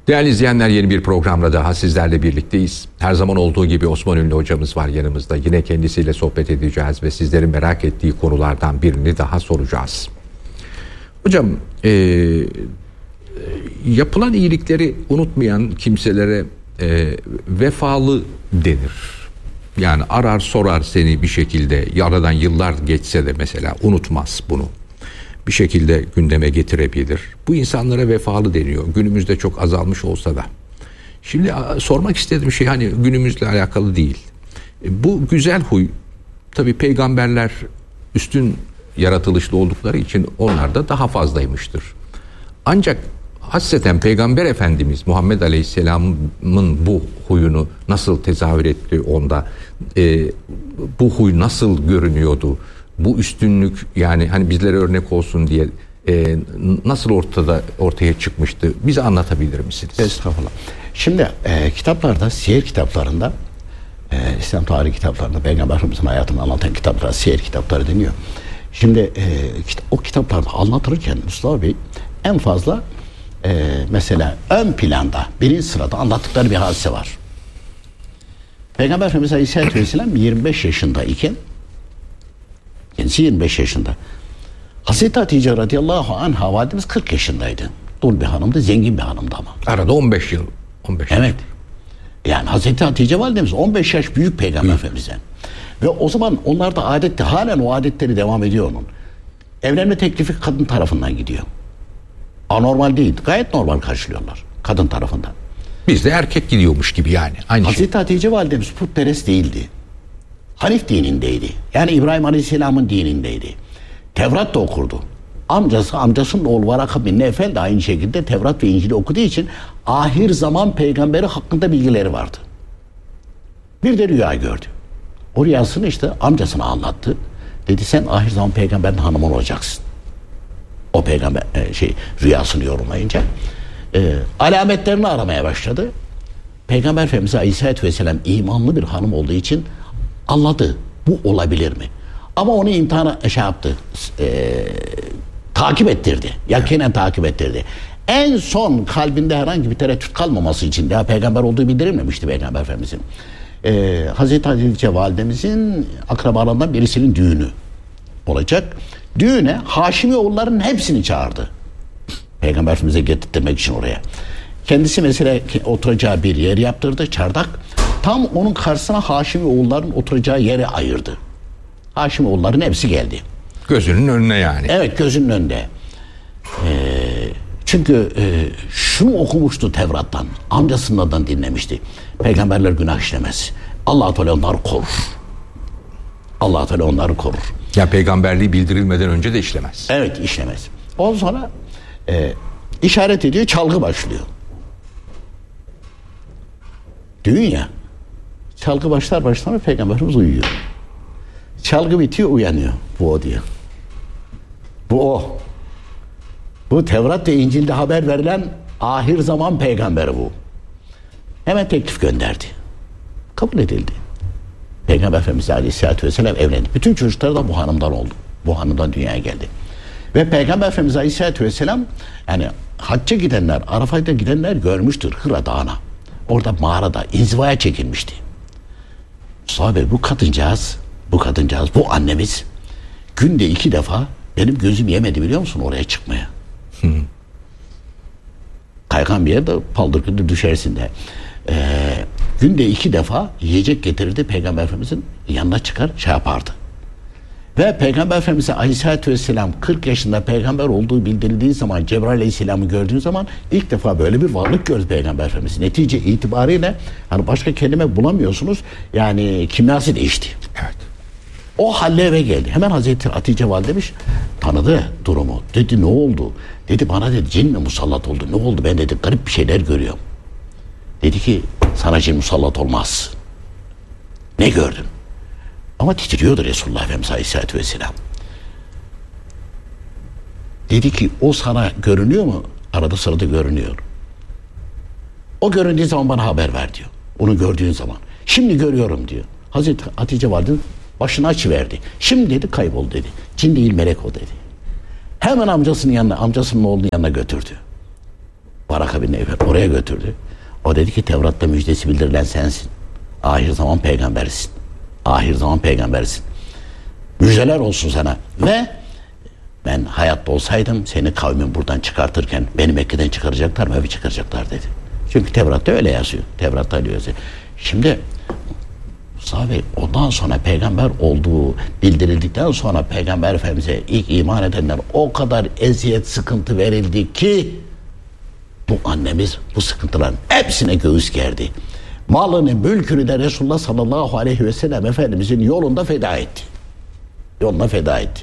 Değerli izleyenler, yeni bir programla daha sizlerle birlikteyiz. Her zaman olduğu gibi Osman Ünlü hocamız var yanımızda. Yine kendisiyle sohbet edeceğiz ve sizlerin merak ettiği konulardan birini daha soracağız. Hocam, yapılan iyilikleri unutmayan kimselere vefalı denir. Yani arar sorar seni bir şekilde, aradan yıllar geçse de mesela unutmaz bunu. Bir şekilde gündeme getirebilir. Bu insanlara vefalı deniyor. Günümüzde çok azalmış olsa da. Şimdi sormak istediğim şey hani günümüzle alakalı değil. Bu güzel huy, tabii peygamberler üstün yaratılışlı oldukları için onlar da daha fazlaymıştır. Ancak hasreten Peygamber Efendimiz Muhammed Aleyhisselam'ın bu huyunu nasıl tezahür etti onda? Bu huy nasıl görünüyordu? Bu üstünlük, yani hani bizlere örnek olsun diye nasıl ortaya çıkmıştı? Bize anlatabilir misiniz? Estağfurullah. Şimdi kitaplarda, siyer kitaplarında, İslam tarihi kitaplarında Peygamberimizin hayatını anlatan kitaplara siyer kitapları deniyor. Şimdi o kitaplarda anlatırken Mustafa Bey en fazla mesela ön planda, birinci sırada anlattıkları bir hadise var. Peygamber Efendimiz Aleyhisselatü Vesselam 25 yaşındayken, kendisi 25 yaşında. Hazreti Hatice radıyallahu anha validemiz 40 yaşındaydı. Dul bir hanımdı, zengin bir hanımdı ama. Arada 15 yıl. 15 evet. Yani Hazreti Hatice validemiz 15 yaş büyük Peygamber Efendimiz'den. Ve o zaman onlar da adette, halen o adetleri devam ediyor onun. Evlenme teklifi kadın tarafından gidiyor. Anormal değil, gayet normal karşılıyorlar kadın tarafından. Bizde erkek gidiyormuş gibi yani. Aynı Hazreti Hatice validemiz putperest değildi. Hanif dinindeydi. Yani İbrahim Aleyhisselam'ın dinindeydi. Tevrat da okurdu. Amcasının oğlu Varaka bin Nefel de aynı şekilde Tevrat ve İncil'i okuduğu için ahir zaman peygamberi hakkında bilgileri vardı. Bir de rüya gördü. O rüyasını işte amcasına anlattı. Dedi sen ahir zaman peygamberin hanımı olacaksın. O peygamber rüyasını yorumlayınca alametlerini aramaya başladı. Peygamber Efendimiz Aleyhisselatü Vesselam imanlı bir hanım olduğu için anladı. Bu olabilir mi? Ama onu imtihana takip ettirdi. Yakinen takip ettirdi. En son kalbinde herhangi bir tereddüt kalmaması için, daha peygamber olduğu bildirilmemişti Peygamber Efendimizin. Hazreti Hatice validemizin akrabalarından birisinin düğünü olacak. Düğüne Haşimi oğulların hepsini çağırdı. Peygamber Efendimiz'e getirtmek için oraya. Kendisi mesela oturacağı bir yer yaptırdı, çardak. Tam onun karşısına Haşimi oğulların oturacağı yeri ayırdı. Haşimi oğulların hepsi geldi. Gözünün önüne yani. Evet, gözünün önünde. Çünkü şunu okumuştu Tevrat'tan, amcasından dinlemişti. Peygamberler günah işlemez. Allah-u Teala onları korur. Allah-u Teala onları korur. Ya peygamberliği bildirilmeden önce de işlemez. Evet, işlemez. Ondan sonra işaret ediyor, çalgı başlıyor. Düğün ya. Çalgı başlar Peygamberimiz uyuyor. Çalgı bitiyor, uyanıyor. Bu o diyor. Bu o. Bu Tevrat ve İncil'de haber verilen ahir zaman peygamberi bu. Hemen teklif gönderdi. Kabul edildi. Peygamber Efendimiz Aleyhisselatü Vesselam evlendi. Bütün çocukları da bu hanımdan oldu. Bu hanımdan dünyaya geldi. Ve Peygamber Efendimiz Aleyhisselatü Vesselam, yani hacca gidenler, Arafat'a gidenler görmüştür Hıra Dağı'na. Orada mağarada inzivaya çekilmişti. Mustafa Bey, bu kadıncağız, bu annemiz günde 2 defa benim gözüm yemedi biliyor musun oraya çıkmaya. Kaygan bir yerde paldır küldür düşersin de. Günde 2 defa yiyecek getirirdi, Peygamber Efendimizin yanına çıkar yapardı. Ve Peygamber Efendimiz Aleyhisselatü Vesselam 40 yaşında peygamber olduğu bildirildiği zaman, Cebrail Aleyhisselam'ı gördüğün zaman ilk defa böyle bir varlık gördü Peygamber Efendimiz. Netice itibariyle hani başka kelime bulamıyorsunuz, yani kimyası değişti. Evet. O halle eve geldi. Hemen Hazreti Hatice validemiz tanıdı durumu. Dedi ne oldu? Dedi bana dedi cin mi musallat oldu? Ne oldu? Ben dedi garip bir şeyler görüyorum. Dedi ki sana cin musallat olmaz. Ne gördün? Ama titriyordu Resulullah Efendimiz Aleyhisselatü Vesselam. Dedi ki o sana görünüyor mu? Arada sırada görünüyor. O göründüğü zaman bana haber ver diyor. Onu gördüğün zaman. Şimdi görüyorum diyor. Hazreti Hatice validemiz başını açıverdi. Şimdi dedi kaybol dedi. Cin değil melek o dedi. Hemen amcasının oğlunun yanına götürdü. Varaka bin Nevfel oraya götürdü. O dedi ki Tevrat'ta müjdesi bildirilen sensin. Ahir zaman peygamberisin. Ahir zaman peygamberisin. Müjdeler olsun sana. Ve ben hayatta olsaydım seni kavmin buradan çıkartırken beni Mekke'den çıkaracaklar mı? Evet çıkaracaklar dedi. Çünkü Tevrat'ta öyle yazıyor. Tevrat'ta öyle yazıyor. Şimdi Musa Bey ondan sonra peygamber olduğu bildirildikten sonra Peygamber Efendimiz'e ilk iman edenler o kadar eziyet sıkıntı verildi ki bu annemiz bu sıkıntıların hepsine göğüs gerdi. Malını, mülkünü de Resulullah sallallahu aleyhi ve sellem Efendimizin yolunda feda etti. Yoluna feda etti.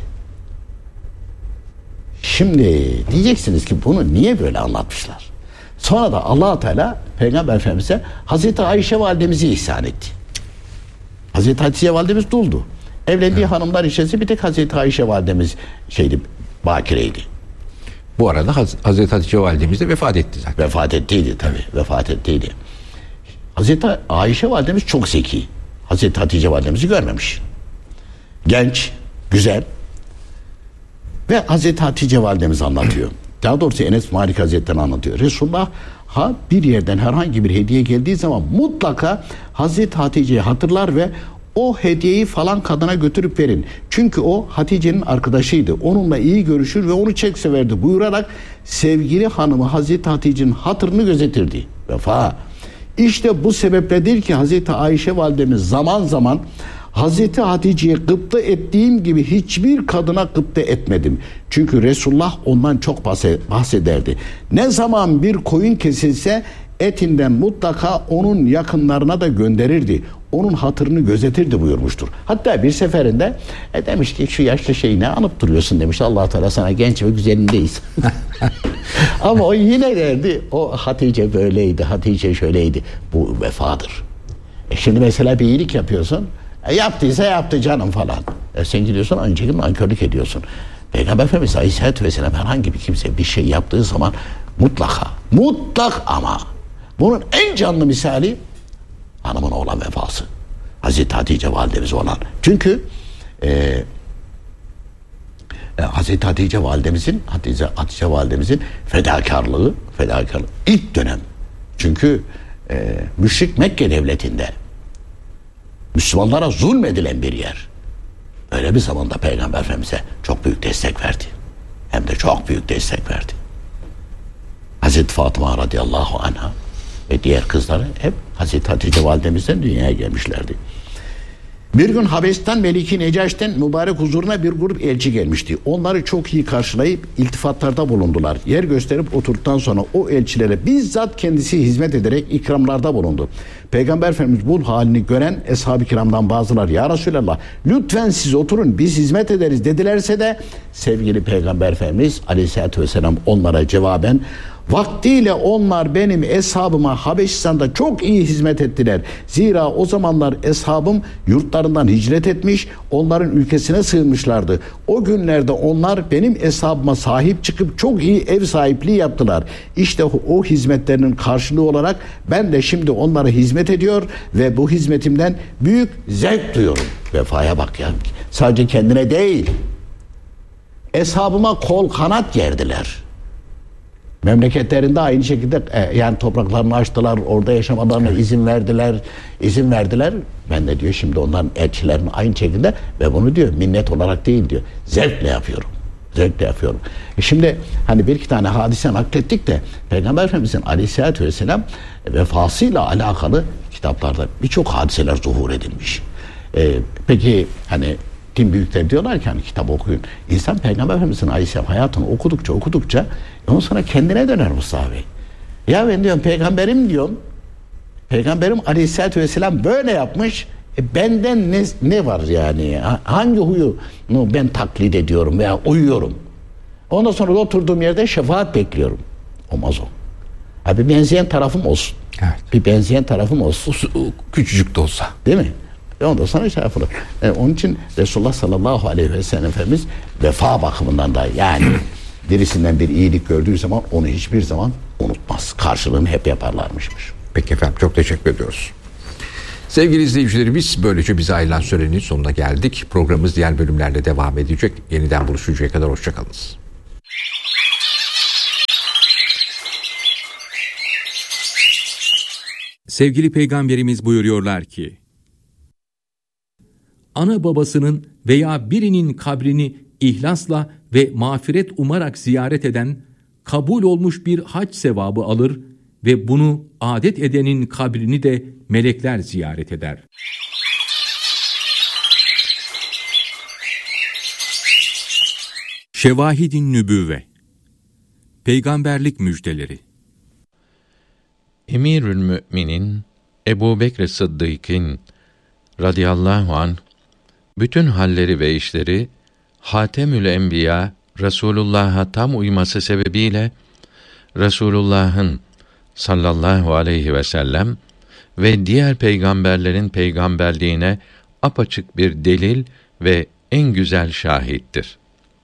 Şimdi diyeceksiniz ki bunu niye böyle anlatmışlar? Sonra da Allah Teala Peygamber Efendimiz'e Hazreti Ayşe validemizi ihsan etti. Hazreti Hatice validemiz duldu. Evlendiği hanımlar içerisinde bir tek Hazreti Ayşe validemiz bakireydi. Bu arada Hazreti Hatice validemiz de vefat etti zaten. Vefat ettiydi tabii. Vefat ettiydi. Hazreti Ayşe validemiz çok zeki. Hazreti Hatice validemizi görmemiş. Genç, güzel. Ve Hazreti Hatice validemiz anlatıyor. Daha doğrusu Enes Malik Hazretleri'ni anlatıyor. Resulullah bir yerden herhangi bir hediye geldiği zaman mutlaka Hazreti Hatice'yi hatırlar ve o hediyeyi falan kadına götürüp verin. Çünkü o Hatice'nin arkadaşıydı. Onunla iyi görüşür ve onu çok severdi buyurarak sevgili hanımı Hazreti Hatice'nin hatırını gözetirdi. Vefa. İşte bu sebepledir ki Hazreti Ayşe validemiz zaman zaman Hazreti Hatice'ye gıpta ettiğim gibi hiçbir kadına gıpta etmedim. Çünkü Resulullah ondan çok bahsederdi. Ne zaman bir koyun kesilse etinden mutlaka onun yakınlarına da gönderirdi. Onun hatırını gözetirdi buyurmuştur. Hatta bir seferinde demiş ki şu yaşlı şeyi ne anıp duruyorsun demiş. Allah Teala sana genç ve güzelindeyiz. Ama o yine derdi o Hatice böyleydi, Hatice şöyleydi. Bu vefadır. Şimdi mesela bir iyilik yapıyorsun. Yaptıysa yaptı canım falan. Sen gidiyorsun önceki nankörlük ediyorsun. Peygamber Efendimiz Aleyhisselatü Vesselam herhangi bir kimse bir şey yaptığı zaman mutlak ama bunun en canlı misali hanımın olan vefası. Hazreti Hatice validemiz olan. Çünkü Hazreti Hatice validemizin fedakarlığı ilk dönem. Çünkü müşrik Mekke devletinde Müslümanlara zulmedilen bir yer. Öyle bir zamanda Peygamber Efendimiz'e çok büyük destek verdi. Hem de çok büyük destek verdi. Hazreti Fatıma radıyallahu anha ve diğer kızları hep Hazreti Hatice validemizden dünyaya gelmişlerdi. Bir gün Habeşistan Meliki Necaş'ten mübarek huzuruna bir grup elçi gelmişti. Onları çok iyi karşılayıp iltifatlarda bulundular. Yer gösterip oturduktan sonra o elçilere bizzat kendisi hizmet ederek ikramlarda bulundu. Peygamber Efendimiz bu halini gören Eshab-ı Kiram'dan bazılar ya Resulallah lütfen siz oturun biz hizmet ederiz dedilerse de sevgili Peygamber Efendimiz Aleyhisselatü Vesselam onlara cevaben vaktiyle onlar benim eshabıma Habeşistan'da çok iyi hizmet ettiler. Zira o zamanlar eshabım yurtlarından hicret etmiş, onların ülkesine sığınmışlardı. O günlerde onlar benim eshabıma sahip çıkıp çok iyi ev sahipliği yaptılar. İşte o hizmetlerinin karşılığı olarak ben de şimdi onlara hizmet ediyor ve bu hizmetimden büyük zevk duyuyorum. Vefaya bak ya. Sadece kendine değil. Eshabıma kol kanat gerdiler. Memleketlerinde aynı şekilde yani topraklarını açtılar, orada yaşamalarına izin verdiler. Ben de diyor şimdi onların elçilerini aynı şekilde ve bunu diyor minnet olarak değil diyor. Zevkle yapıyorum. Şimdi hani bir iki tane hadise naklettik de Peygamber Efendimiz'in Aleyhisselatü Vesselam vefasıyla alakalı kitaplarda birçok hadiseler zuhur edilmiş. Peki hani din büyükleri diyorlar ki hani kitap okuyun. İnsan Peygamber Efendimiz'in Aleyhisselam hayatını okudukça ondan sonra kendine döner Mustafa Bey. Ya ben diyorum Peygamberim Aleyhisselatü Vesselam böyle yapmış. Benden ne var yani? Hangi huyu ben taklit ediyorum veya uyuyorum? Ondan sonra oturduğum yerde şefaat bekliyorum. Olmaz o. Bir benzeyen tarafım olsun. Evet. Bir benzeyen tarafım olsun. Küçücük de olsa. Değil mi? Ondan sonra şey yapılır. Onun için Resulullah sallallahu aleyhi ve sellem Efendimiz vefa bakımından da yani birisinden bir iyilik gördüğü zaman onu hiçbir zaman unutmaz. Karşılığını hep yaparlarmışmış. Peki efendim çok teşekkür ediyoruz. Sevgili izleyicilerimiz böylece bize ayrılan sürenin sonuna geldik. Programımız diğer bölümlerle devam edecek. Yeniden buluşuncaya kadar hoşçakalınız. Sevgili Peygamberimiz buyuruyorlar ki, ana babasının veya birinin kabrini ihlasla ve mağfiret umarak ziyaret eden, kabul olmuş bir hac sevabı alır ve bunu adet edenin kabrini de melekler ziyaret eder. Şevahid-i Nübüvve, Peygamberlik müjdeleri. Emirül Müminin Ebu Bekr Sıddık'ın radıyallahu anh bütün halleri ve işleri Hatemül Enbiya Resulullah'a tam uyması sebebiyle Resulullah'ın sallallahu aleyhi ve sellem ve diğer peygamberlerin peygamberliğine apaçık bir delil ve en güzel şahittir.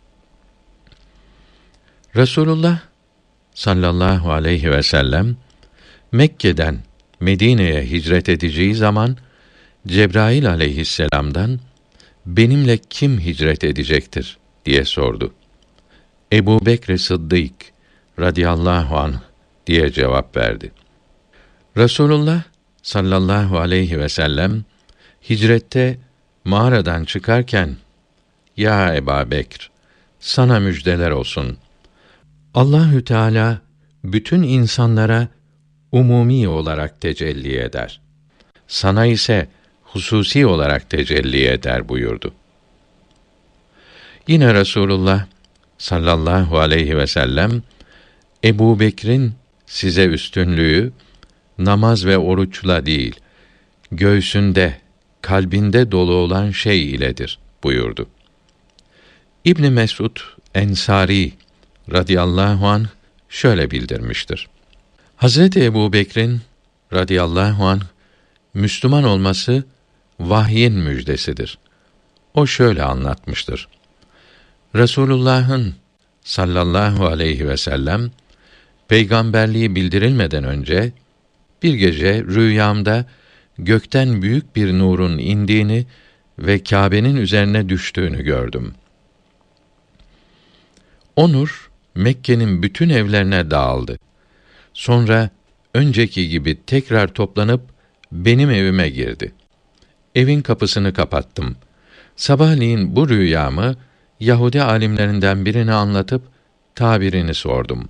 Resulullah sallallahu aleyhi ve sellem Mekke'den Medine'ye hicret edeceği zaman Cebrail aleyhisselam'dan benimle kim hicret edecektir diye sordu. Ebu Bekr Sıddık radıyallahu anh diye cevap verdi. Resulullah sallallahu aleyhi ve sellem hicrette mağaradan çıkarken, ya Ebu Bekr, sana müjdeler olsun. Allahü Teala bütün insanlara umumi olarak tecelli eder. Sana ise hususi olarak tecelli eder buyurdu. Yine Resulullah sallallahu aleyhi ve sellem Ebu Bekr'in size üstünlüğü namaz ve oruçla değil, göğsünde, kalbinde dolu olan şey iledir buyurdu. İbn Mesud Ensari radıyallahu anh şöyle bildirmiştir. Hazreti Ebu Bekr'in radıyallahu anh Müslüman olması vahyin müjdesidir. O şöyle anlatmıştır. Resulullah'ın sallallahu aleyhi ve sellem peygamberliği bildirilmeden önce bir gece rüyamda gökten büyük bir nurun indiğini ve Kâbe'nin üzerine düştüğünü gördüm. O nur Mekke'nin bütün evlerine dağıldı. Sonra önceki gibi tekrar toplanıp benim evime girdi. Evin kapısını kapattım. Sabahleyin bu rüyamı Yahudi alimlerinden birine anlatıp tabirini sordum.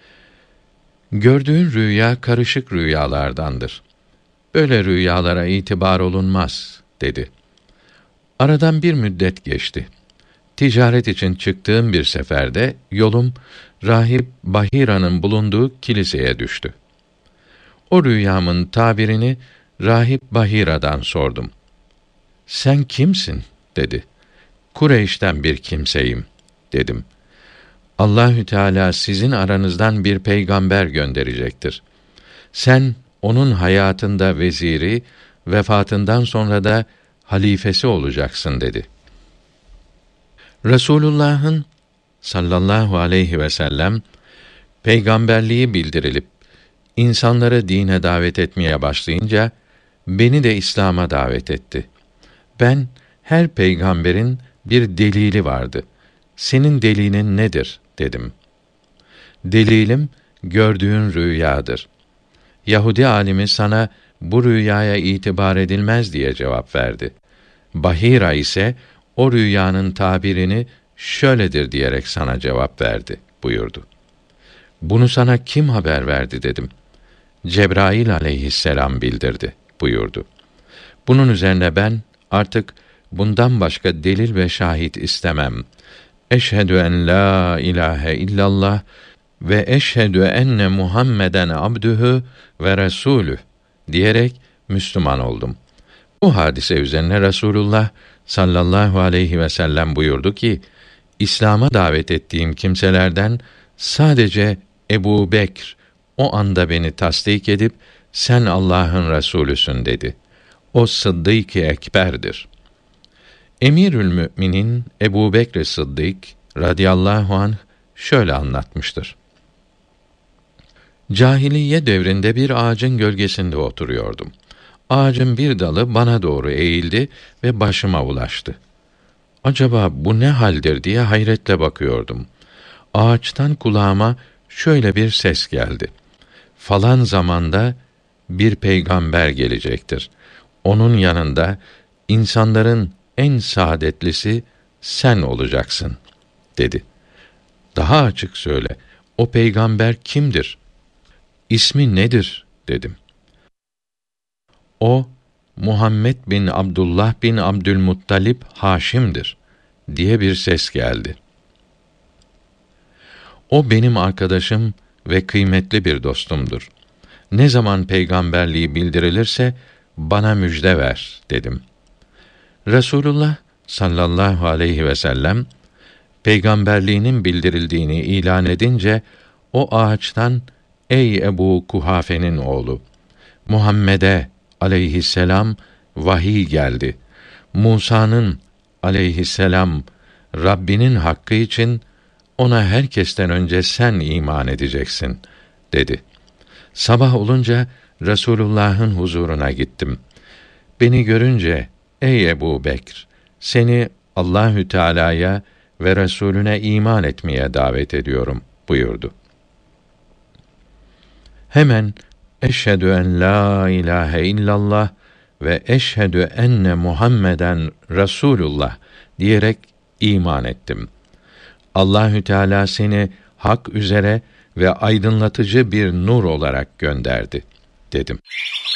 Gördüğün rüya karışık rüyalardandır. Böyle rüyalara itibar olunmaz, dedi. Aradan bir müddet geçti. Ticaret için çıktığım bir seferde yolum Rahip Bahira'nın bulunduğu kiliseye düştü. O rüyamın tabirini Rahip Bahira'dan sordum. Sen kimsin? Dedi. Kureyş'ten bir kimseyim, dedim. Allahü Teala sizin aranızdan bir peygamber gönderecektir. Sen onun hayatında veziri, vefatından sonra da halifesi olacaksın, dedi. Resulullah'ın sallallahu aleyhi ve sellem peygamberliği bildirilip insanları dine davet etmeye başlayınca beni de İslam'a davet etti. Ben her peygamberin bir delili vardı. Senin delilin nedir, dedim. Delilim gördüğün rüyadır. Yahudi alimi sana bu rüyaya itibar edilmez diye cevap verdi. Bahira ise o rüyanın tabirini şöyledir diyerek sana cevap verdi buyurdu. Bunu sana kim haber verdi, dedim. Cebrail aleyhisselam bildirdi buyurdu. Bunun üzerine ben artık bundan başka delil ve şahit istemem. Eşhedü en la ilahe illallah ve eşhedü enne Muhammeden abdühü ve resulüh diyerek Müslüman oldum. Bu hadise üzerine Resulullah sallallahu aleyhi ve sellem buyurdu ki, İslam'a davet ettiğim kimselerden sadece Ebu Bekr o anda beni tasdik edip sen Allah'ın Resulüsün dedi. O Sıddık-ı Ekber'dir. Emirül Müminin Ebu Bekr Sıddık radıyallahu anh şöyle anlatmıştır. Cahiliye devrinde bir ağacın gölgesinde oturuyordum. Ağacın bir dalı bana doğru eğildi ve başıma ulaştı. Acaba bu ne haldir diye hayretle bakıyordum. Ağaçtan kulağıma şöyle bir ses geldi. Falan zamanda bir peygamber gelecektir. Onun yanında insanların en saadetlisi sen olacaksın, dedi. Daha açık söyle, o peygamber kimdir? İsmi nedir, dedim. O, Muhammed bin Abdullah bin Abdülmuttalib Haşim'dir, diye bir ses geldi. O benim arkadaşım ve kıymetli bir dostumdur. Ne zaman peygamberliği bildirilirse bana müjde ver, dedim. Resulullah sallallahu aleyhi ve sellem peygamberliğinin bildirildiğini ilan edince o ağaçtan ey Ebu Kuhafe'nin oğlu Muhammed'e aleyhisselam vahiy geldi. Musa'nın aleyhisselam Rabbinin hakkı için ona herkesten önce sen iman edeceksin, dedi. Sabah olunca Resulullah'ın huzuruna gittim. Beni görünce ey Ebu Bekr, seni Allahü Teala'ya ve Resulüne iman etmeye davet ediyorum, buyurdu. Hemen eşhedü en la ilahe illallah ve eşhedü enne Muhammeden Resulullah diyerek iman ettim. Allahü Teala seni hak üzere ve aydınlatıcı bir nur olarak gönderdi, dedim.